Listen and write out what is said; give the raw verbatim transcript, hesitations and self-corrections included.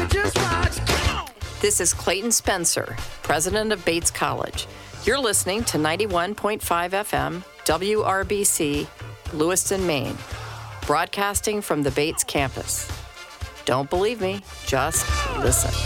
just watch. This is Clayton Spencer, president of Bates College. You're listening to ninety-one point five F M, W R B C, Lewiston, Maine, broadcasting from the Bates campus. Don't believe me, just listen.